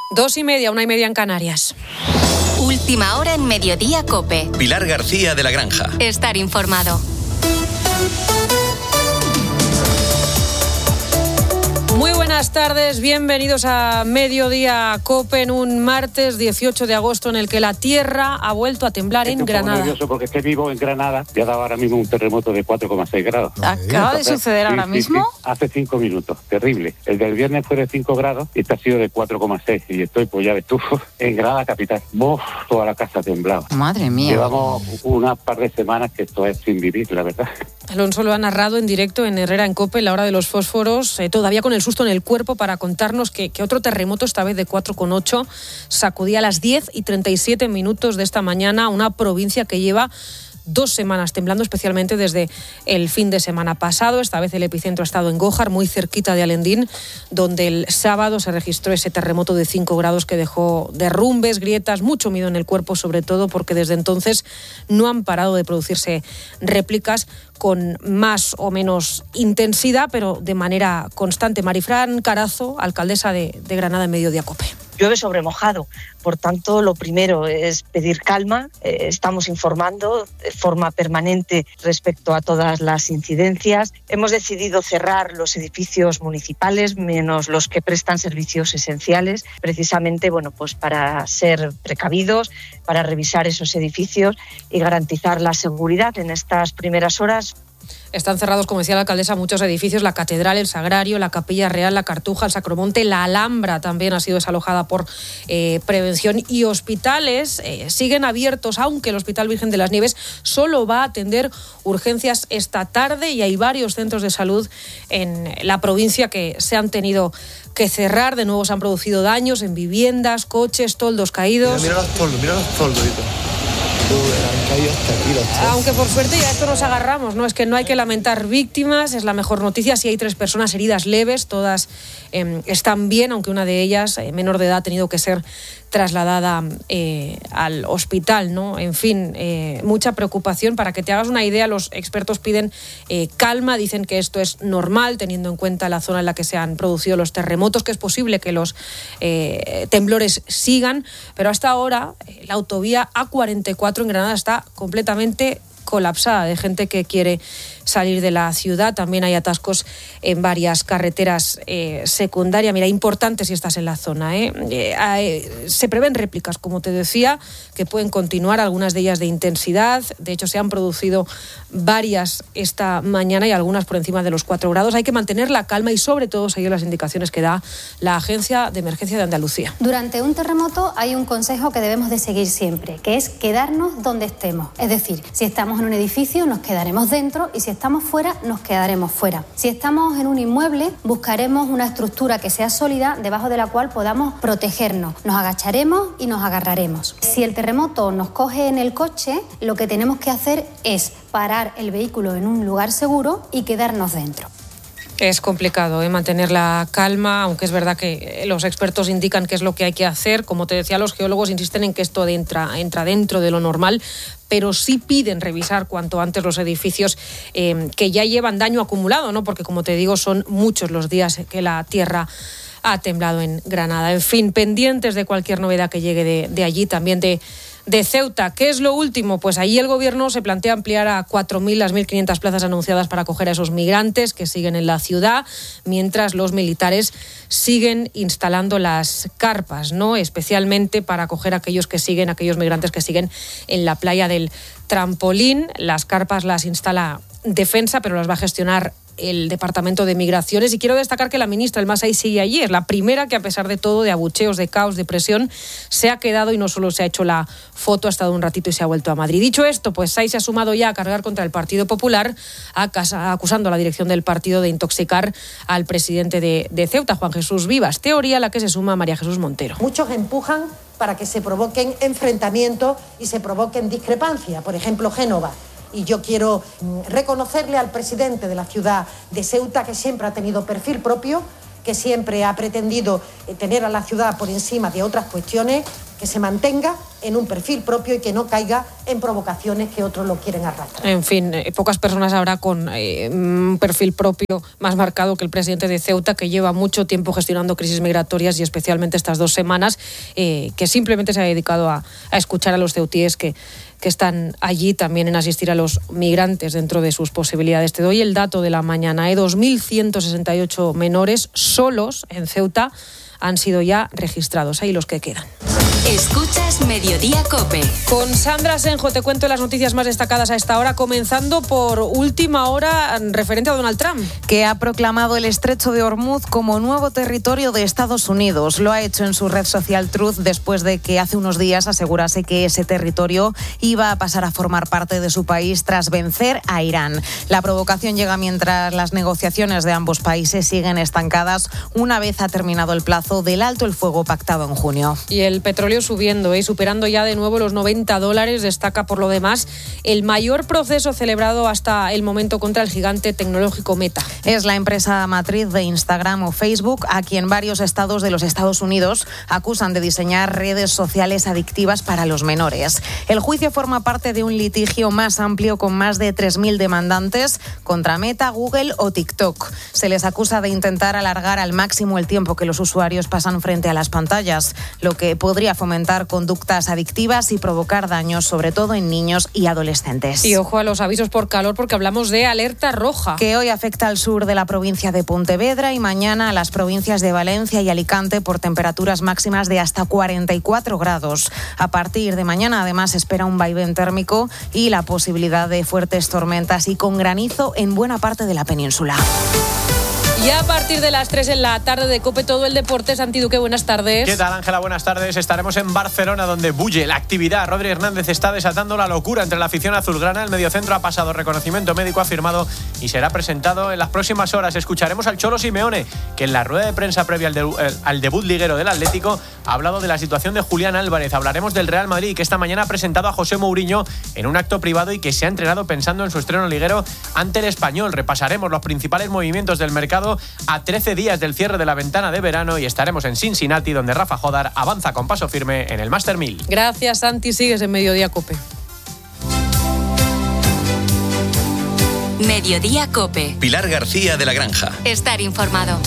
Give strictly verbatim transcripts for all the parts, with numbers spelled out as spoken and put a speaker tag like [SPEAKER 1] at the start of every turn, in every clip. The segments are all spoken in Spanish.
[SPEAKER 1] Dos y media, una y media en Canarias.
[SPEAKER 2] Última hora en Mediodía COPE.
[SPEAKER 3] Pilar García de la Granja.
[SPEAKER 2] Estar informado.
[SPEAKER 1] Muy buenas tardes, bienvenidos a Mediodía COPE en un martes dieciocho de agosto en el que la tierra ha vuelto a temblar en Granada.
[SPEAKER 4] Estoy nervioso porque estoy vivo en Granada y ha dado ahora mismo un terremoto de cuatro coma seis grados.
[SPEAKER 5] ¿Acaba de suceder ahora
[SPEAKER 4] sí,
[SPEAKER 5] mismo?
[SPEAKER 4] Sí, sí. Hace cinco minutos, terrible. El del viernes fue de cinco grados y este ha sido de cuatro coma seis y estoy, pues ya ves tú, en Granada capital. Uf, toda la casa ha temblado.
[SPEAKER 5] Madre mía.
[SPEAKER 4] Llevamos unas par de semanas que esto es sin vivir, la verdad.
[SPEAKER 1] Alonso lo ha narrado en directo en Herrera en COPE, la hora de los fósforos, eh, todavía con el susto en el cuerpo para contarnos que, que otro terremoto, esta vez de cuatro coma ocho, sacudía a las diez y treinta y siete minutos de esta mañana una provincia que lleva dos semanas temblando, especialmente desde el fin de semana pasado. Esta vez el epicentro ha estado en Gójar, muy cerquita de Alendín, donde el sábado se registró ese terremoto de cinco grados que dejó derrumbes, grietas, mucho miedo en el cuerpo, sobre todo porque desde entonces no han parado de producirse réplicas con más o menos intensidad, pero de manera constante. Marifran Carazo, alcaldesa de, de Granada en Mediodía COPE.
[SPEAKER 6] Llueve sobre mojado, por tanto lo primero es pedir calma, eh, estamos informando de forma permanente respecto a todas las incidencias. Hemos decidido cerrar los edificios municipales, menos los que prestan servicios esenciales, precisamente bueno, pues para ser precavidos, para revisar esos edificios y garantizar la seguridad en estas primeras horas.
[SPEAKER 1] Están cerrados, como decía la alcaldesa, muchos edificios, la Catedral, el Sagrario, la Capilla Real, la Cartuja, el Sacromonte, la Alhambra también ha sido desalojada por eh, prevención, y hospitales eh, siguen abiertos, aunque el Hospital Virgen de las Nieves solo va a atender urgencias esta tarde y hay varios centros de salud en la provincia que se han tenido que cerrar. De nuevo se han producido daños en viviendas, coches, toldos caídos.
[SPEAKER 7] Mira, mira los toldos, mira los toldos.
[SPEAKER 1] Aunque por suerte ya esto nos agarramos, ¿no? Es que no hay que lamentar víctimas, es la mejor noticia. Sí hay tres personas heridas leves, todas eh, están bien, aunque una de ellas, eh, menor de edad, ha tenido que ser trasladada eh, al hospital, ¿no? En fin, eh, mucha preocupación. Para que te hagas una idea, los expertos piden eh, calma, dicen que esto es normal, teniendo en cuenta la zona en la que se han producido los terremotos, que es posible que los eh, temblores sigan, pero hasta ahora eh, la autovía A cuarenta y cuatro en Granada está completamente colapsada de gente que quiere salir de la ciudad. También hay atascos en varias carreteras eh, secundarias. Mira, importante si estás en la zona, ¿eh? Eh, eh, se prevén réplicas, como te decía, que pueden continuar, algunas de ellas de intensidad. De hecho, se han producido varias esta mañana y algunas por encima de los cuatro grados. Hay que mantener la calma y, sobre todo, seguir las indicaciones que da la Agencia de Emergencia de Andalucía.
[SPEAKER 8] Durante un terremoto hay un consejo que debemos de seguir siempre, que es quedarnos donde estemos. Es decir, si estamos en un edificio, nos quedaremos dentro, y si estamos fuera, nos quedaremos fuera. Si estamos en un inmueble, buscaremos una estructura que sea sólida, debajo de la cual podamos protegernos. Nos agacharemos y nos agarraremos. Si el terremoto nos coge en el coche, lo que tenemos que hacer es parar el vehículo en un lugar seguro y quedarnos dentro.
[SPEAKER 1] Es complicado ¿eh? mantener la calma, aunque es verdad que los expertos indican qué es lo que hay que hacer. Como te decía, los geólogos insisten en que esto entra, entra dentro de lo normal, pero sí piden revisar cuanto antes los edificios eh, que ya llevan daño acumulado, ¿no? Porque, como te digo, son muchos los días que la tierra ha temblado en Granada. En fin, pendientes de cualquier novedad que llegue de, de allí, también de de Ceuta. ¿Qué es lo último? Pues allí el gobierno se plantea ampliar a cuatro mil las mil quinientas plazas anunciadas para acoger a esos migrantes que siguen en la ciudad, mientras los militares siguen instalando las carpas, ¿no? Especialmente para acoger a aquellos que siguen, aquellos migrantes que siguen en la playa del Trampolín. Las carpas las instala Defensa, pero las va a gestionar el Departamento de Migraciones. Y quiero destacar que la ministra El Masai sigue allí. Es la primera que, a pesar de todo, de abucheos, de caos, de presión, se ha quedado y no solo se ha hecho la foto, ha estado un ratito y se ha vuelto a Madrid. Dicho esto, pues Sai se ha sumado ya a cargar contra el Partido Popular, acusando a la dirección del partido de intoxicar al presidente de, de Ceuta, Juan Jesús Vivas. Teoría a la que se suma María Jesús Montero.
[SPEAKER 9] Muchos empujan para que se provoquen enfrentamientos y se provoquen discrepancias. Por ejemplo, Génova. Y yo quiero reconocerle al presidente de la ciudad de Ceuta, que siempre ha tenido perfil propio, que siempre ha pretendido tener a la ciudad por encima de otras cuestiones, que se mantenga en un perfil propio y que no caiga en provocaciones que otros lo quieren arrastrar.
[SPEAKER 1] En fin, eh, pocas personas habrá con eh, un perfil propio más marcado que el presidente de Ceuta, que lleva mucho tiempo gestionando crisis migratorias y especialmente estas dos semanas, eh, que simplemente se ha dedicado a, a escuchar a los ceutíes que, que están allí, también en asistir a los migrantes dentro de sus posibilidades. Te doy el dato de la mañana, ¿eh? dos mil ciento sesenta y ocho menores solos en Ceuta han sido ya registrados. Ahí los que quedan.
[SPEAKER 2] Escuchas Mediodía COPE.
[SPEAKER 1] Con Sandra Senjo te cuento las noticias más destacadas a esta hora, comenzando por última hora referente a Donald Trump,
[SPEAKER 3] que ha proclamado el Estrecho de Hormuz como nuevo territorio de Estados Unidos. Lo ha hecho en su red social Truth después de que hace unos días asegurase que ese territorio iba a pasar a formar parte de su país tras vencer a Irán. La provocación llega mientras las negociaciones de ambos países siguen estancadas una vez ha terminado el plazo del alto el fuego pactado en junio.
[SPEAKER 1] Y el petróleo subiendo, ¿eh? superando ya de nuevo los noventa dólares. Destaca por lo demás el mayor proceso celebrado hasta el momento contra el gigante tecnológico Meta.
[SPEAKER 3] Es la empresa matriz de Instagram o Facebook a quien varios estados de los Estados Unidos acusan de diseñar redes sociales adictivas para los menores. El juicio forma parte de un litigio más amplio con más de tres mil demandantes contra Meta, Google o TikTok. Se les acusa de intentar alargar al máximo el tiempo que los usuarios pasan frente a las pantallas, lo que podría fomentar conductas adictivas y provocar daños, sobre todo en niños y adolescentes.
[SPEAKER 1] Y ojo a los avisos por calor, porque hablamos de alerta roja,
[SPEAKER 3] que hoy afecta al sur de la provincia de Pontevedra y mañana a las provincias de Valencia y Alicante por temperaturas máximas de hasta cuarenta y cuatro grados. A partir de mañana, además, espera un vaivén térmico y la posibilidad de fuertes tormentas y con granizo en buena parte de la península.
[SPEAKER 1] Y a partir de las tres en la tarde de COPE, todo el deporte. Santi Duque, buenas tardes.
[SPEAKER 5] ¿Qué tal, Ángela? Buenas tardes. Estaremos en Barcelona, donde bulle la actividad. Rodri Hernández está desatando la locura entre la afición azulgrana. El mediocentro ha pasado reconocimiento médico, ha firmado y será presentado en las próximas horas. Escucharemos al Cholo Simeone, que en la rueda de prensa previa al, de, al debut liguero del Atlético ha hablado de la situación de Julián Álvarez. Hablaremos del Real Madrid, que esta mañana ha presentado a José Mourinho en un acto privado y que se ha entrenado pensando en su estreno liguero ante el Español. Repasaremos los principales movimientos del mercado a trece días del cierre de la ventana de verano y estaremos en Cincinnati, donde Rafa Jodar avanza con paso firme en el Master mil.
[SPEAKER 1] Gracias, Santi. Sigues en Mediodía COPE.
[SPEAKER 2] Mediodía COPE.
[SPEAKER 7] Pilar García de la Granja.
[SPEAKER 2] Estar informado.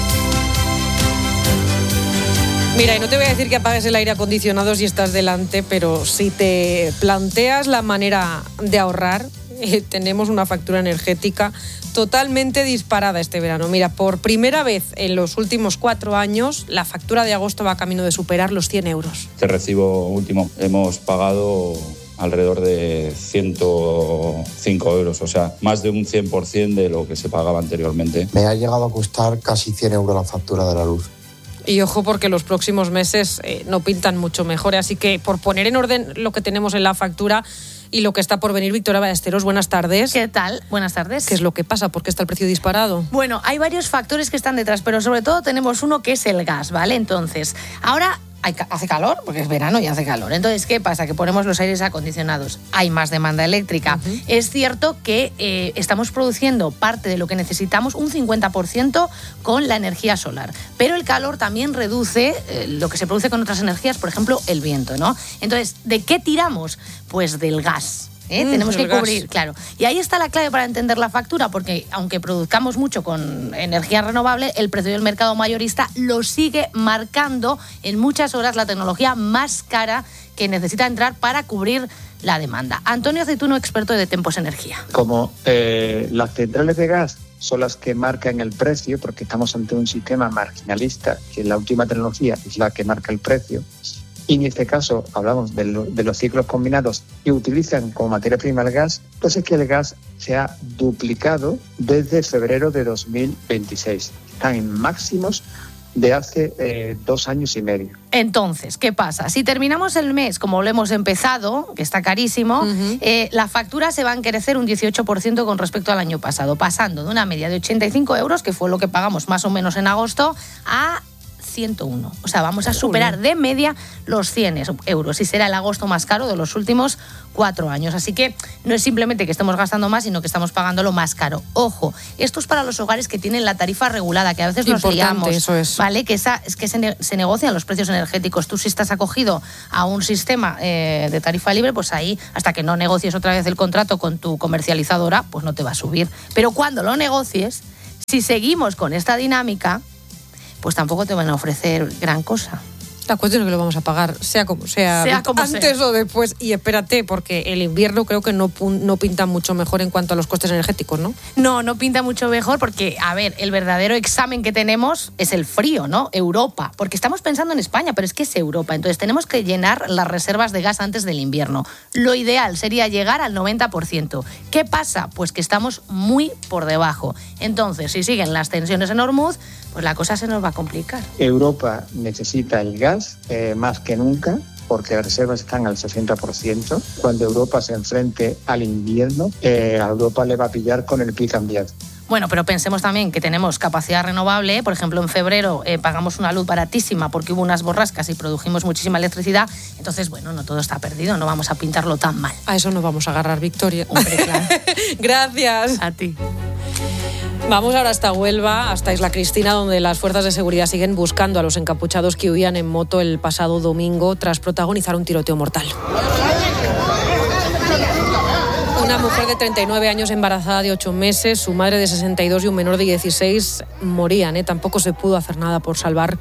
[SPEAKER 1] Mira, y no te voy a decir que apagues el aire acondicionado si estás delante, pero si te planteas la manera de ahorrar, eh, tenemos una factura energética totalmente disparada este verano. Mira, por primera vez en los últimos cuatro años, la factura de agosto va camino de superar los cien euros.
[SPEAKER 10] Este recibo último hemos pagado alrededor de ciento cinco euros, o sea, más de un cien por ciento de lo que se pagaba anteriormente.
[SPEAKER 11] Me ha llegado a costar casi cien euros la factura de la luz.
[SPEAKER 1] Y ojo, porque los próximos meses eh, no pintan mucho mejor. Así que, por poner en orden lo que tenemos en la factura y lo que está por venir, Victoria Ballesteros, buenas tardes.
[SPEAKER 12] ¿Qué tal? Buenas tardes.
[SPEAKER 1] ¿Qué es lo que pasa? ¿Por qué está el precio disparado?
[SPEAKER 12] Bueno, hay varios factores que están detrás, pero sobre todo tenemos uno que es el gas, ¿vale? Entonces, ahora hay, hace calor, porque es verano y hace calor. Entonces, ¿qué pasa? Que ponemos los aires acondicionados. Hay más demanda eléctrica. Uh-huh. Es cierto que eh, estamos produciendo parte de lo que necesitamos, un cincuenta por ciento con la energía solar. Pero el calor también reduce eh, lo que se produce con otras energías, por ejemplo, el viento, ¿no? Entonces, ¿de qué tiramos? Pues del gas. ¿Eh? Mm, Tenemos que cubrir, gas. Claro. Y ahí está la clave para entender la factura, porque aunque produzcamos mucho con energía renovable, el precio del mercado mayorista lo sigue marcando en muchas horas la tecnología más cara que necesita entrar para cubrir la demanda. Antonio Aceituno, experto de Tempos Energía.
[SPEAKER 13] Como eh, las centrales de gas son las que marcan el precio, porque estamos ante un sistema marginalista, que la última tecnología es la que marca el precio. Y en este caso hablamos de, lo, de los ciclos combinados que utilizan como materia prima el gas, pues es que el gas se ha duplicado desde febrero de dos mil veintiséis. Están en máximos de hace eh, dos años y medio.
[SPEAKER 12] Entonces, ¿qué pasa? Si terminamos el mes como lo hemos empezado, que está carísimo, uh-huh. eh, la factura se va a encarecer un dieciocho por ciento con respecto al año pasado, pasando de una media de ochenta y cinco euros, que fue lo que pagamos más o menos en agosto, a ciento uno. O sea, vamos a superar de media los cien euros y será el agosto más caro de los últimos cuatro años. Así que no es simplemente que estemos gastando más, sino que estamos pagándolo más caro. Ojo, esto es para los hogares que tienen la tarifa regulada, que a veces nos liamos,
[SPEAKER 1] eso es.
[SPEAKER 12] ¿vale? Que, esa, es que se, ne- se negocian los precios energéticos. Tú, si estás acogido a un sistema eh, de tarifa libre, pues ahí, hasta que no negocies otra vez el contrato con tu comercializadora, pues no te va a subir. Pero cuando lo negocies, si seguimos con esta dinámica, pues tampoco te van a ofrecer gran cosa.
[SPEAKER 1] La cuestión es que lo vamos a pagar, sea como sea,
[SPEAKER 12] Sea como
[SPEAKER 1] antes
[SPEAKER 12] sea.
[SPEAKER 1] o después. Y espérate, porque el invierno creo que no, pun- no pinta mucho mejor en cuanto a los costes energéticos, ¿no?
[SPEAKER 12] No, no pinta mucho mejor porque, a ver, el verdadero examen que tenemos es el frío, ¿no? Europa. Porque estamos pensando en España, pero es que es Europa. Entonces tenemos que llenar las reservas de gas antes del invierno. Lo ideal sería llegar al noventa por ciento. ¿Qué pasa? Pues que estamos muy por debajo. Entonces, si siguen las tensiones en Hormuz, pues la cosa se nos va a complicar.
[SPEAKER 13] Europa necesita el gas eh, más que nunca, porque las reservas están al sesenta por ciento. Cuando Europa se enfrente al invierno, eh, a Europa le va a pillar con el pie cambiado.
[SPEAKER 12] Bueno, pero pensemos también que tenemos capacidad renovable. Por ejemplo, en febrero eh, pagamos una luz baratísima porque hubo unas borrascas y produjimos muchísima electricidad. Entonces, bueno, no todo está perdido, no vamos a pintarlo tan mal.
[SPEAKER 1] A eso nos vamos a agarrar, Victoria.
[SPEAKER 12] Hombre, claro.
[SPEAKER 1] Gracias.
[SPEAKER 12] A ti.
[SPEAKER 1] Vamos ahora hasta Huelva, hasta Isla Cristina, donde las fuerzas de seguridad siguen buscando a los encapuchados que huían en moto el pasado domingo tras protagonizar un tiroteo mortal. Una mujer de treinta y nueve años embarazada de ocho meses, su madre de sesenta y dos y un menor de dieciséis morían. ¿eh? Tampoco se pudo hacer nada por salvar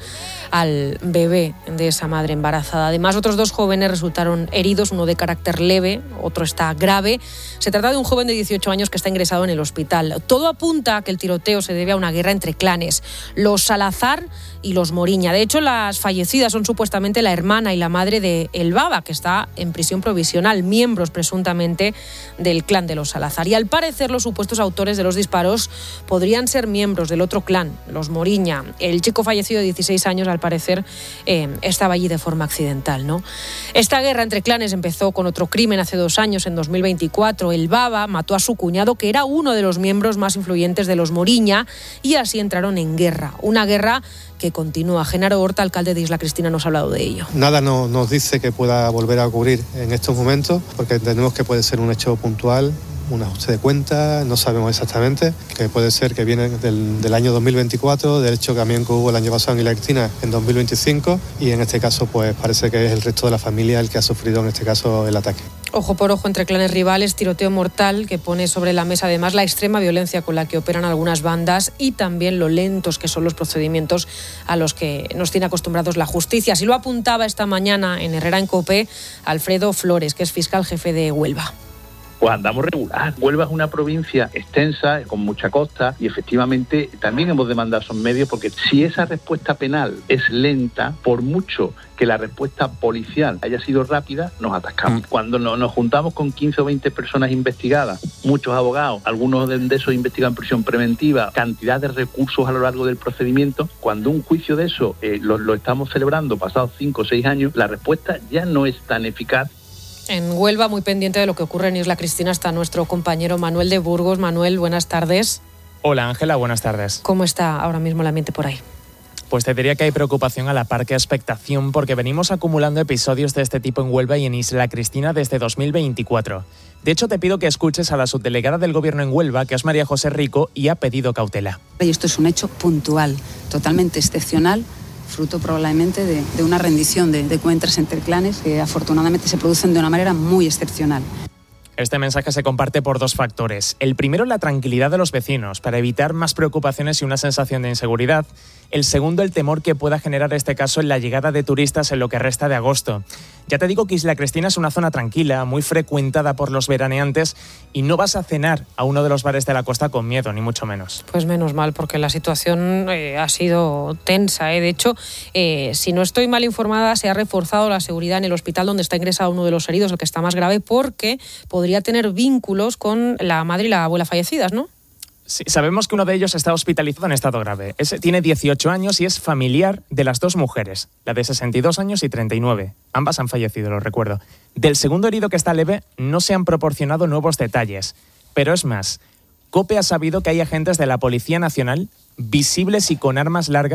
[SPEAKER 1] al bebé de esa madre embarazada. Además, otros dos jóvenes resultaron heridos, uno de carácter leve, otro está grave. Se trata de un joven de dieciocho años que está ingresado en el hospital. Todo apunta a que el tiroteo se debe a una guerra entre clanes, los Salazar y los Moriña. De hecho, las fallecidas son supuestamente la hermana y la madre de El Baba, que está en prisión provisional, miembros presuntamente del clan de los Salazar. Y al parecer los supuestos autores de los disparos podrían ser miembros del otro clan, los Moriña. El chico fallecido de dieciséis años, al parecer, eh, estaba allí de forma accidental, ¿no? Esta guerra entre clanes empezó con otro crimen hace dos años, en dos mil veinticuatro. El Baba mató a su cuñado, que era uno de los miembros más influyentes de los Moriña, y así entraron en guerra. Una guerra que continúa. Genaro Horta, alcalde de Isla Cristina, nos ha hablado de ello.
[SPEAKER 7] Nada no, nos dice que pueda volver a ocurrir en estos momentos, porque entendemos que puede ser un hecho puntual, un ajuste de cuentas, no sabemos exactamente, que puede ser que viene del, del año dos mil veinticuatro, de hecho también que hubo el año pasado en Isla Cristina en dos mil veinticinco, y en este caso pues parece que es el resto de la familia el que ha sufrido en este caso el ataque.
[SPEAKER 1] Ojo por ojo entre clanes rivales, tiroteo mortal que pone sobre la mesa además la extrema violencia con la que operan algunas bandas y también lo lentos que son los procedimientos a los que nos tiene acostumbrados la justicia. Así lo apuntaba esta mañana en Herrera en COPE Alfredo Flores, que es fiscal jefe de Huelva.
[SPEAKER 14] Pues andamos regular. Huelva es una provincia extensa, con mucha costa, y efectivamente también hemos demandado esos medios, porque si esa respuesta penal es lenta, por mucho que la respuesta policial haya sido rápida, nos atascamos. Mm. Cuando no, nos juntamos con quince o veinte personas investigadas, muchos abogados, algunos de, de esos investigan en prisión preventiva, cantidad de recursos a lo largo del procedimiento, cuando un juicio de eso eh, lo, lo estamos celebrando pasados cinco o seis años, la respuesta ya no es tan eficaz.
[SPEAKER 1] En Huelva, muy pendiente de lo que ocurre en Isla Cristina, está nuestro compañero Manuel de Burgos. Manuel, buenas tardes.
[SPEAKER 15] Hola Ángela, buenas tardes.
[SPEAKER 1] ¿Cómo está ahora mismo el ambiente por ahí?
[SPEAKER 15] Pues te diría que hay preocupación a la par que expectación, porque venimos acumulando episodios de este tipo en Huelva y en Isla Cristina desde dos mil veinticuatro. De hecho, te pido que escuches a la subdelegada del Gobierno en Huelva, que es María José Rico, y ha pedido cautela.
[SPEAKER 16] Y esto es un hecho puntual, totalmente excepcional, fruto probablemente de, de una rendición de, de cuentas entre clanes que afortunadamente se producen de una manera muy excepcional.
[SPEAKER 15] Este mensaje se comparte por dos factores. El primero, la tranquilidad de los vecinos, para evitar más preocupaciones y una sensación de inseguridad. El segundo, el temor que pueda generar este caso en la llegada de turistas en lo que resta de agosto. Ya te digo que Isla Cristina es una zona tranquila, muy frecuentada por los veraneantes, y no vas a cenar a uno de los bares de la costa con miedo, ni mucho menos.
[SPEAKER 1] Pues menos mal, porque la situación eh, ha sido tensa. ¿eh? De hecho, eh, si no estoy mal informada, se ha reforzado la seguridad en el hospital donde está ingresado uno de los heridos, el que está más grave, porque podría tener vínculos con la madre y la abuela fallecidas, ¿no?
[SPEAKER 15] Sí, sabemos que uno de ellos está hospitalizado en estado grave. Ese tiene dieciocho años y es familiar de las dos mujeres, la de sesenta y dos años y treinta y nueve. Ambas han fallecido, lo recuerdo. Del segundo herido, que está leve, no se han proporcionado nuevos detalles. Pero es más, COPE ha sabido que hay agentes de la Policía Nacional, visibles y con armas largas,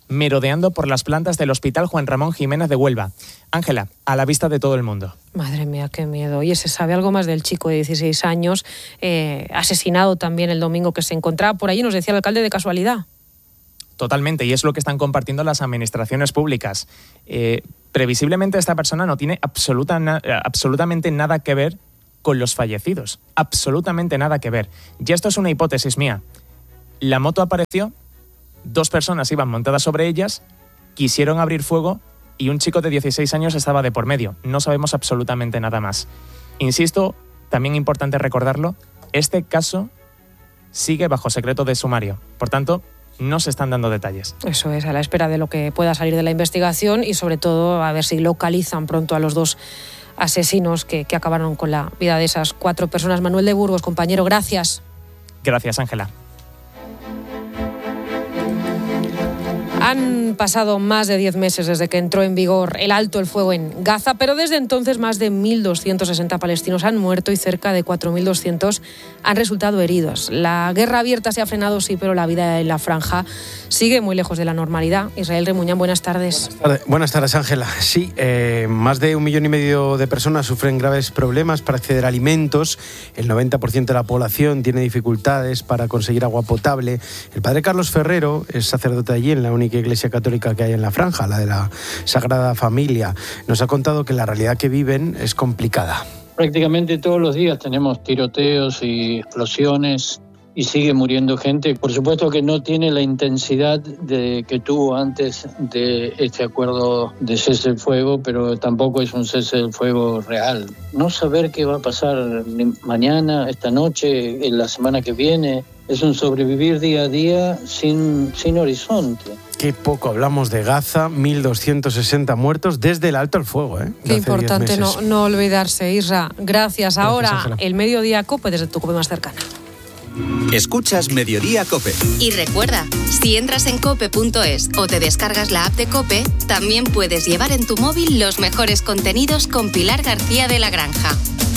[SPEAKER 15] merodeando por las plantas del Hospital Juan Ramón Jiménez de Huelva. Ángela, a la vista de todo el mundo.
[SPEAKER 1] Madre mía, qué miedo. Oye, ¿se sabe algo más del chico de dieciséis años, eh, asesinado también el domingo, que se encontraba por allí? Nos decía el alcalde, de casualidad.
[SPEAKER 15] Totalmente, y es lo que están compartiendo las administraciones públicas. Eh, previsiblemente esta persona no tiene absoluta na- absolutamente nada que ver con los fallecidos. Absolutamente nada que ver. Y esto es una hipótesis mía. La moto apareció, dos personas iban montadas sobre ellas, quisieron abrir fuego y un chico de dieciséis años estaba de por medio. No sabemos absolutamente nada más. Insisto, también importante recordarlo, este caso sigue bajo secreto de sumario. Por tanto, no se están dando detalles.
[SPEAKER 1] Eso es, a la espera de lo que pueda salir de la investigación y sobre todo a ver si localizan pronto a los dos asesinos que, que acabaron con la vida de esas cuatro personas. Manuel de Burgos, compañero, gracias.
[SPEAKER 15] Gracias, Ángela.
[SPEAKER 1] Han pasado más de diez meses desde que entró en vigor el alto el fuego en Gaza, pero desde entonces más de mil doscientos sesenta palestinos han muerto y cerca de cuatro mil doscientos han resultado heridos. La guerra abierta se ha frenado, sí, pero la vida en la franja sigue muy lejos de la normalidad. Israel Remuñán, buenas tardes.
[SPEAKER 17] Buenas tardes, buenas tardes, Ángela. Sí, eh, más de un millón y medio de personas sufren graves problemas para acceder a alimentos. El noventa por ciento de la población tiene dificultades para conseguir agua potable. El padre Carlos Ferrero es sacerdote allí en la única iglesia católica que hay en la franja, la de la Sagrada Familia. Nos ha contado que la realidad que viven es complicada.
[SPEAKER 18] Prácticamente todos los días tenemos tiroteos y explosiones y sigue muriendo gente. Por supuesto que no tiene la intensidad de que tuvo antes de este acuerdo de cese del fuego, pero tampoco es un cese del fuego real. No saber qué va a pasar mañana, esta noche, en la semana que viene, es un sobrevivir día a día sin, sin horizonte.
[SPEAKER 17] Qué poco hablamos de Gaza, mil doscientos sesenta muertos desde el alto al fuego, ¿eh?
[SPEAKER 1] Qué importante no, no olvidarse, Isra. Gracias.
[SPEAKER 17] Gracias,
[SPEAKER 1] Ahora,
[SPEAKER 17] Ángela.
[SPEAKER 1] el Mediodía COPE desde tu COPE más cercana.
[SPEAKER 19] Escuchas Mediodía COPE.
[SPEAKER 2] Y recuerda, si entras en cope punto es o te descargas la app de COPE, también puedes llevar en tu móvil los mejores contenidos con Pilar García de la Granja.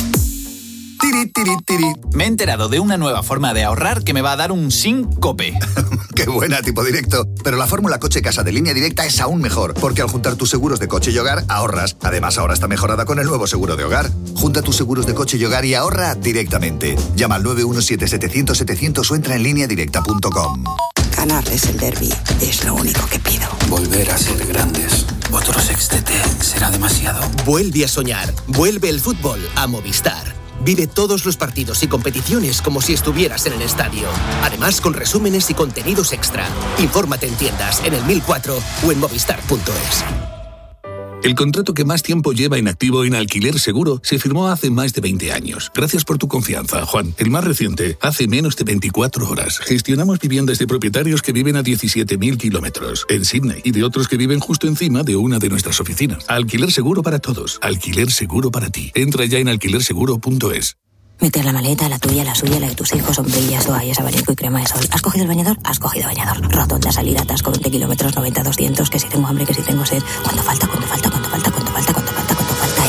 [SPEAKER 19] Tiri, tiri, tiri. Me he enterado de una nueva forma de ahorrar que me va a dar un sin COPE.
[SPEAKER 20] Qué buena, tipo directo. Pero la fórmula coche-casa de Línea Directa es aún mejor, porque al juntar tus seguros de coche y hogar, ahorras. Además, ahora está mejorada con el nuevo seguro de hogar. Junta tus seguros de coche y hogar y ahorra directamente. Llama al nueve uno siete setecientos setecientos o entra en línea directa punto com.
[SPEAKER 21] Ganarles el derbi es lo único que pido.
[SPEAKER 22] Volver a ser grandes. Otro sextete será demasiado.
[SPEAKER 23] Vuelve a soñar. Vuelve el fútbol a Movistar. Vive todos los partidos y competiciones como si estuvieras en el estadio. Además, con resúmenes y contenidos extra. Infórmate en tiendas, en el mil cuatro o en movistar punto es.
[SPEAKER 24] El contrato que más tiempo lleva inactivo en Alquiler Seguro se firmó hace más de veinte años. Gracias por tu confianza, Juan. El más reciente, hace menos de veinticuatro horas. Gestionamos viviendas de propietarios que viven a diecisiete mil kilómetros en Sydney y de otros que viven justo encima de una de nuestras oficinas. Alquiler Seguro para todos. Alquiler Seguro para ti. Entra ya en alquiler seguro punto es.
[SPEAKER 25] Meter la maleta, la tuya, la suya, la de tus hijos, sombrillas, toallas, abanico y crema de sol. ¿Has cogido el bañador? Has cogido bañador. Rotonda, salida, atasco, veinte kilómetros, noventa, doscientos, que si tengo hambre, que si tengo sed. ¿Cuánto falta? ¿Cuánto falta? ¿Cuánto falta? ¿Cuánto falta? ¿Cuánto falta? ¿Cuánto falta?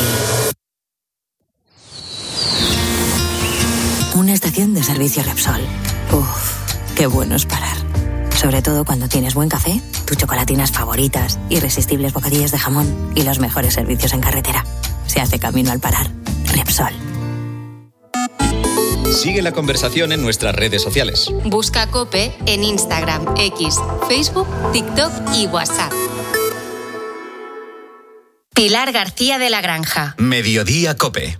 [SPEAKER 25] Y... Una estación de servicio Repsol. Uf, qué bueno es parar. Sobre todo cuando tienes buen café, tus chocolatinas favoritas, irresistibles bocadillas de jamón y los mejores servicios en carretera. Se hace camino al parar. Repsol.
[SPEAKER 19] Sigue la conversación en nuestras redes sociales.
[SPEAKER 2] Busca COPE en Instagram, X, Facebook, TikTok y WhatsApp. Pilar García de la Granja.
[SPEAKER 19] Mediodía COPE.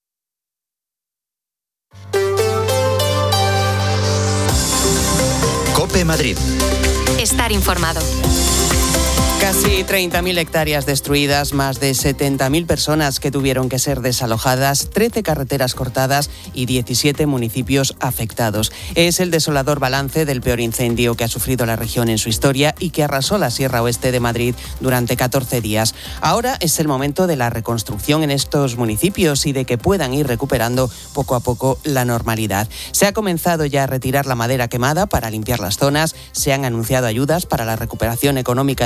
[SPEAKER 19] COPE Madrid.
[SPEAKER 2] Estar informado.
[SPEAKER 26] Casi treinta mil hectáreas destruidas, más de setenta mil personas que tuvieron que ser desalojadas, trece carreteras cortadas y diecisiete municipios afectados. Es el desolador balance del peor incendio que ha sufrido la región en su historia y que arrasó la Sierra Oeste de Madrid durante catorce días. Ahora es el momento de la reconstrucción en estos municipios y de que puedan ir recuperando poco a poco la normalidad. Se ha comenzado ya a retirar la madera quemada para limpiar las zonas, se han anunciado ayudas para la recuperación económica de esos municipios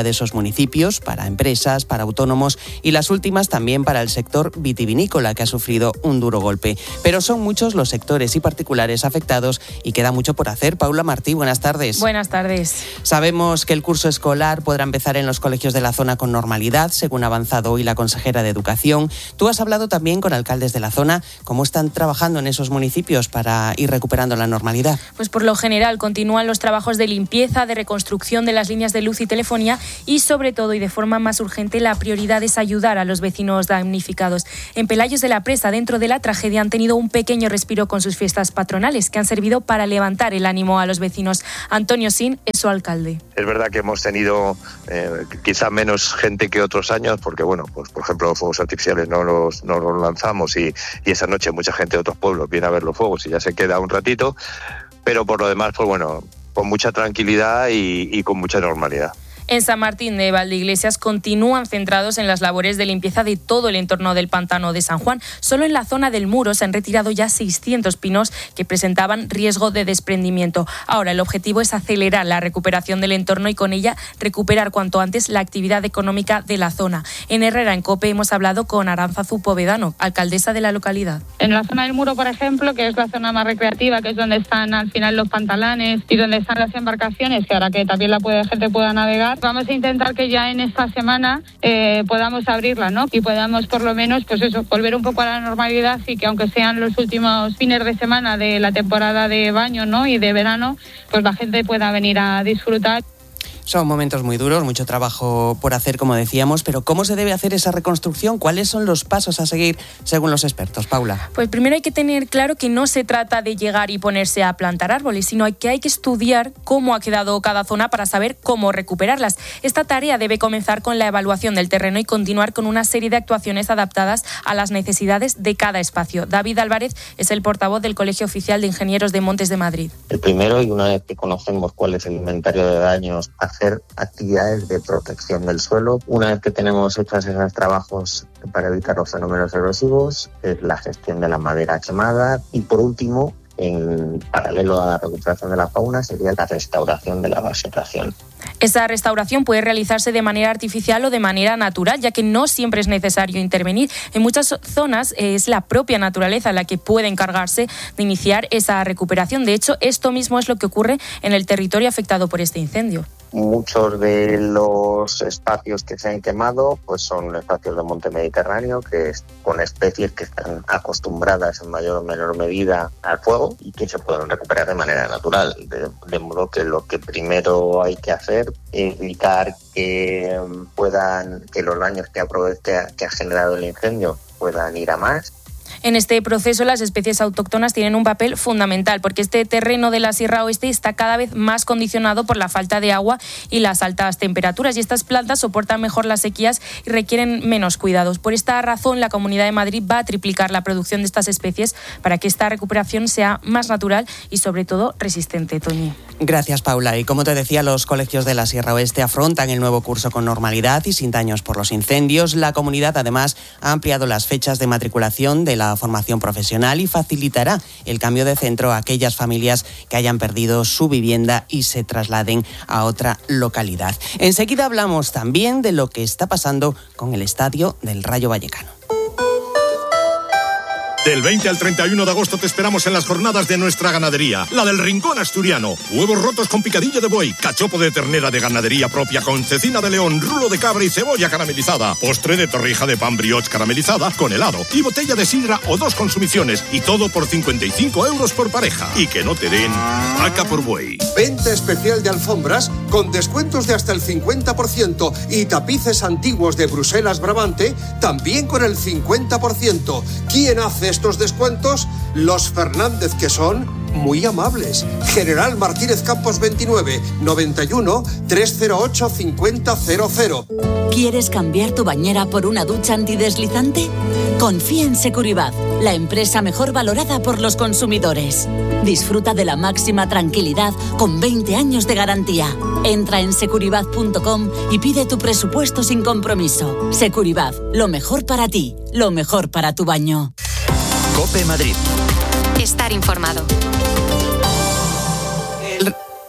[SPEAKER 26] municipios, para empresas, para autónomos y las últimas también para el sector vitivinícola, que ha sufrido un duro golpe. Pero son muchos los sectores y particulares afectados y queda mucho por hacer. Paula Martí, buenas tardes.
[SPEAKER 3] Buenas tardes.
[SPEAKER 26] Sabemos que el curso escolar podrá empezar en los colegios de la zona con normalidad, según ha avanzado hoy la consejera de Educación. Tú has hablado también con alcaldes de la zona. ¿Cómo están trabajando en esos municipios para ir recuperando la normalidad?
[SPEAKER 3] Pues por lo general continúan los trabajos de limpieza, de reconstrucción de las líneas de luz y telefonía y sobre todo y de forma más urgente la prioridad es ayudar a los vecinos damnificados. En Pelayos de la Presa, dentro de la tragedia, han tenido un pequeño respiro con sus fiestas patronales que han servido para levantar el ánimo a los vecinos. Antonio Sin es su alcalde.
[SPEAKER 4] Es verdad que hemos tenido eh, quizá menos gente que otros años porque, bueno, pues por ejemplo los fuegos artificiales no los, no los lanzamos y, y esa noche mucha gente de otros pueblos viene a ver los fuegos y ya se queda un ratito, pero por lo demás, pues bueno, con mucha tranquilidad y, y con mucha normalidad.
[SPEAKER 3] En San Martín de Valdeiglesias continúan centrados en las labores de limpieza de todo el entorno del pantano de San Juan. Solo en la zona del Muro se han retirado ya seiscientos pinos que presentaban riesgo de desprendimiento. Ahora el objetivo es acelerar la recuperación del entorno y con ella recuperar cuanto antes la actividad económica de la zona. En Herrera, en COPE, hemos hablado con Aránzazu Povedano, alcaldesa de la localidad.
[SPEAKER 5] En la zona del Muro, por ejemplo, que es la zona más recreativa, que es donde están al final los pantalanes y donde están las embarcaciones, que ahora que también la puede, gente pueda navegar, vamos a intentar que ya en esta semana eh, podamos abrirla, ¿no? Y podamos por lo menos, pues eso, volver un poco a la normalidad y que aunque sean los últimos fines de semana de la temporada de baño, ¿no? Y de verano, pues la gente pueda venir a disfrutar.
[SPEAKER 26] Son momentos muy duros, mucho trabajo por hacer, como decíamos, pero ¿cómo se debe hacer esa reconstrucción? ¿Cuáles son los pasos a seguir según los expertos, Paula?
[SPEAKER 3] Pues primero hay que tener claro que no se trata de llegar y ponerse a plantar árboles, sino que hay que estudiar cómo ha quedado cada zona para saber cómo recuperarlas. Esta tarea debe comenzar con la evaluación del terreno y continuar con una serie de actuaciones adaptadas a las necesidades de cada espacio. David Álvarez es el portavoz del Colegio Oficial de Ingenieros de Montes de Madrid.
[SPEAKER 6] El primero, y una vez que conocemos cuál es el inventario de daños, hacer actividades de protección del suelo. Una vez que tenemos hechos esos trabajos para evitar los fenómenos erosivos, es la gestión de la madera quemada y por último, en paralelo a la recuperación de la fauna, sería la restauración de la vegetación.
[SPEAKER 3] Esa restauración puede realizarse de manera artificial o de manera natural, ya que no siempre es necesario intervenir. En muchas zonas es la propia naturaleza la que puede encargarse de iniciar esa recuperación. De hecho, esto mismo es lo que ocurre en el territorio afectado por este incendio.
[SPEAKER 6] Muchos de los espacios que se han quemado pues son espacios de monte mediterráneo, que es con especies que están acostumbradas en mayor o menor medida al fuego y que se pueden recuperar de manera natural. De, de modo que lo que primero hay que hacer es evitar que puedan que los daños que, que, ha, que ha generado el incendio puedan ir a más.
[SPEAKER 3] En este proceso las especies autóctonas tienen un papel fundamental porque este terreno de la Sierra Oeste está cada vez más condicionado por la falta de agua y las altas temperaturas y estas plantas soportan mejor las sequías y requieren menos cuidados. Por esta razón la Comunidad de Madrid va a triplicar la producción de estas especies para que esta recuperación sea más natural y sobre todo resistente, Toñi.
[SPEAKER 26] Gracias, Paula. Y como te decía, los colegios de la Sierra Oeste afrontan el nuevo curso con normalidad y sin daños por los incendios. La comunidad además ha ampliado las fechas de matriculación de la formación profesional y facilitará el cambio de centro a aquellas familias que hayan perdido su vivienda y se trasladen a otra localidad. Enseguida hablamos también de lo que está pasando con el estadio del Rayo Vallecano.
[SPEAKER 8] Del veinte al treinta y uno de agosto te esperamos en las jornadas de nuestra ganadería, la del Rincón Asturiano. Huevos rotos con picadillo de buey, cachopo de ternera de ganadería propia con cecina de león, rulo de cabra y cebolla caramelizada, postre de torrija de pan brioche caramelizada con helado y botella de sidra o dos consumiciones y todo por cincuenta y cinco euros por pareja. Y que no te den vaca por buey.
[SPEAKER 9] Venta especial de alfombras con descuentos de hasta el cincuenta por ciento y tapices antiguos de Bruselas Brabante también con el cincuenta por ciento. ¿Quién hace estos descuentos? Los Fernández, que son muy amables. General Martínez Campos veintinueve, noventa y uno, trescientos ocho, cincuenta cero cero.
[SPEAKER 27] ¿Quieres cambiar tu bañera por una ducha antideslizante? Confía en Securibat, la empresa mejor valorada por los consumidores. Disfruta de la máxima tranquilidad con veinte años de garantía. Entra en securibat punto com y pide tu presupuesto sin compromiso. Securibat, lo mejor para ti, lo mejor para tu baño.
[SPEAKER 19] COPE Madrid.
[SPEAKER 2] Estar informado.
[SPEAKER 26] El,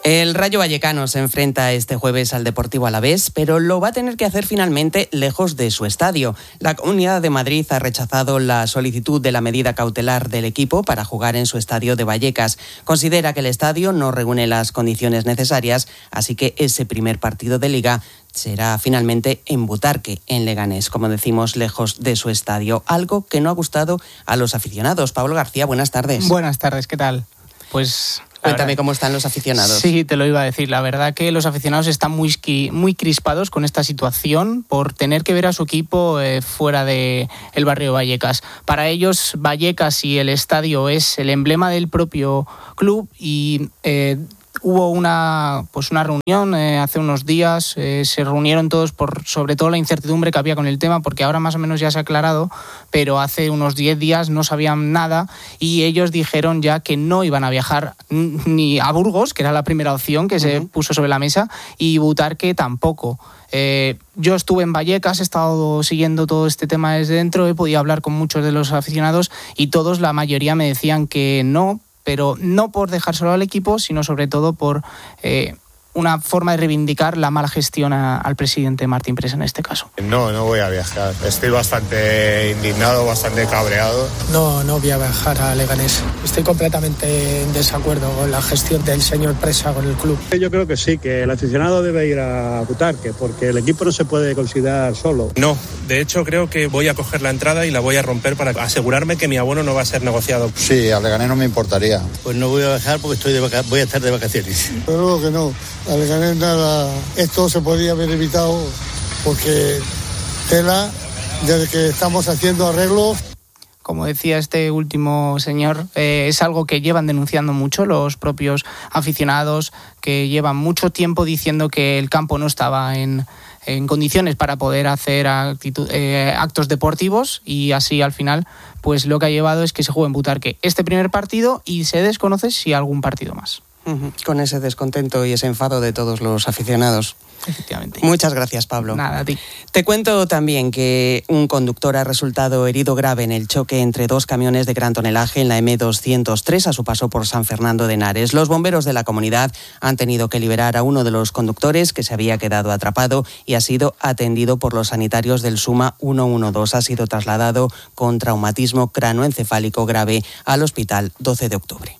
[SPEAKER 26] El Rayo Vallecano se enfrenta este jueves al Deportivo Alavés, pero lo va a tener que hacer finalmente lejos de su estadio. La Comunidad de Madrid ha rechazado la solicitud de la medida cautelar del equipo para jugar en su estadio de Vallecas. Considera que el estadio no reúne las condiciones necesarias, así que ese primer partido de Liga será finalmente en Butarque, en Leganés, como decimos, lejos de su estadio. Algo que no ha gustado a los aficionados. Pablo García, buenas tardes.
[SPEAKER 7] Buenas tardes, ¿qué tal? Pues...
[SPEAKER 26] Cuéntame cómo están los aficionados.
[SPEAKER 7] Sí, te lo iba a decir. La verdad que los aficionados están muy, muy crispados con esta situación por tener que ver a su equipo eh, fuera del barrio de Vallecas. Para ellos, Vallecas y el estadio es el emblema del propio club y... Eh, Hubo una pues una reunión eh, hace unos días, eh, se reunieron todos por sobre todo la incertidumbre que había con el tema, porque ahora más o menos ya se ha aclarado, pero hace unos diez días no sabían nada y ellos dijeron ya que no iban a viajar ni a Burgos, que era la primera opción que uh-huh. se puso sobre la mesa, y Butarque tampoco. Eh, yo estuve en Vallecas, he estado siguiendo todo este tema desde dentro, he podido hablar con muchos de los aficionados y todos, la mayoría me decían que no, pero no por dejar solo al equipo, sino sobre todo por eh, una forma de reivindicar la mala gestión a, al presidente Martín Presa en este caso.
[SPEAKER 10] No, no voy a viajar. Estoy bastante indignado, bastante cabreado.
[SPEAKER 11] No, no voy a viajar a Leganés. Estoy completamente en desacuerdo con la gestión del señor Presa con el club.
[SPEAKER 12] Yo creo que sí, que el aficionado debe ir a Butarque, porque el equipo no se puede considerar solo.
[SPEAKER 13] No, de hecho creo que voy a coger la entrada y la voy a romper para asegurarme que mi abono no va a ser negociado.
[SPEAKER 10] Sí, a Leganés no me importaría.
[SPEAKER 12] Pues no voy a viajar porque estoy de vaca- voy a estar de vacaciones.
[SPEAKER 14] Pero que no. A Leganés nada, esto se podría haber evitado porque tela, desde que estamos haciendo arreglos.
[SPEAKER 7] Como decía este último señor, eh, es algo que llevan denunciando mucho los propios aficionados, que llevan mucho tiempo diciendo que el campo no estaba en, en condiciones para poder hacer actitud, eh, actos deportivos, y así al final pues lo que ha llevado es que se juegue en Butarque este primer partido y se desconoce si algún partido más.
[SPEAKER 26] Uh-huh. Con ese descontento y ese enfado de todos los aficionados.
[SPEAKER 7] Efectivamente.
[SPEAKER 26] Muchas gracias, Pablo.
[SPEAKER 7] Nada, a ti.
[SPEAKER 26] Te cuento también que un conductor ha resultado herido grave en el choque entre dos camiones de gran tonelaje en la eme doscientos tres a su paso por San Fernando de Henares. Los bomberos de la comunidad han tenido que liberar a uno de los conductores que se había quedado atrapado y ha sido atendido por los sanitarios del SUMA ciento doce. Ha sido trasladado con traumatismo cranoencefálico grave al Hospital doce de octubre.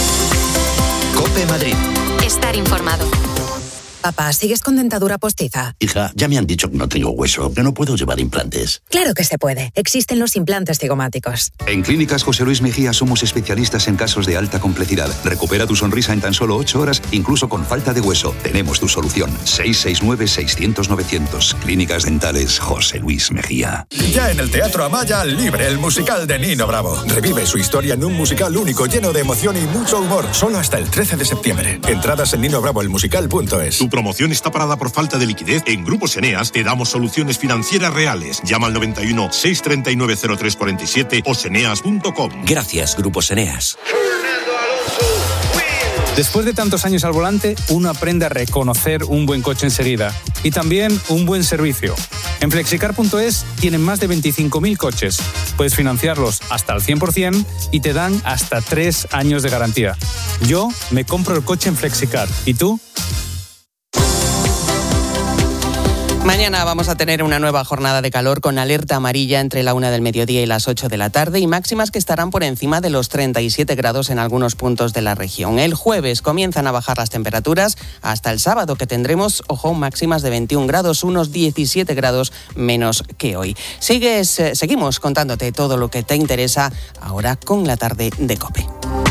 [SPEAKER 16] COPE Madrid.
[SPEAKER 2] Estar informado.
[SPEAKER 28] Papá, ¿sigues con dentadura postiza?
[SPEAKER 16] Hija, ya me han dicho que no tengo hueso, que no puedo llevar implantes.
[SPEAKER 28] Claro que se puede. Existen los implantes cigomáticos.
[SPEAKER 29] En Clínicas José Luis Mejía somos especialistas en casos de alta complejidad. Recupera tu sonrisa en tan solo ocho horas, incluso con falta de hueso. Tenemos tu solución. seis seis nueve, seiscientos, novecientos. Clínicas Dentales José Luis Mejía.
[SPEAKER 30] Ya en el Teatro Amaya, Libre, el musical de Nino Bravo. Revive su historia en un musical único, lleno de emoción y mucho humor. Solo hasta el trece de septiembre. Entradas en nino bravo el musical punto es.
[SPEAKER 8] Tu promoción está parada por falta de liquidez. En Grupos Eneas te damos soluciones financieras reales. Llama al noventa y uno, seiscientos treinta y nueve, cero tres cuarenta y siete o seneas punto com.
[SPEAKER 16] Gracias, Grupos Eneas.
[SPEAKER 31] Después de tantos años al volante, uno aprende a reconocer un buen coche enseguida y también un buen servicio. En flexicar punto es tienen más de veinticinco mil coches. Puedes financiarlos hasta al cien por ciento y te dan hasta tres años de garantía. Yo me compro el coche en Flexicar. ¿Y tú?
[SPEAKER 26] Mañana vamos a tener una nueva jornada de calor con alerta amarilla entre la una del mediodía y las ocho de la tarde y máximas que estarán por encima de los treinta y siete grados en algunos puntos de la región. El jueves comienzan a bajar las temperaturas hasta el sábado, que tendremos, ojo, máximas de veintiún grados, unos diecisiete grados menos que hoy. Sigues, eh, seguimos contándote todo lo que te interesa ahora con la tarde de COPE.